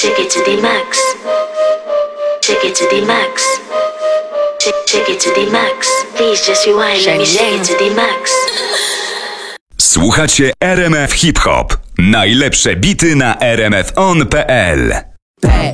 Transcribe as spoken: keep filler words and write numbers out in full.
Take it to the max. Take it to the max. Take, take it to the max. Please just rewind, let me shake it to the max. Słuchacie R M F Hip Hop. Najlepsze bity na r m f on kropka p l.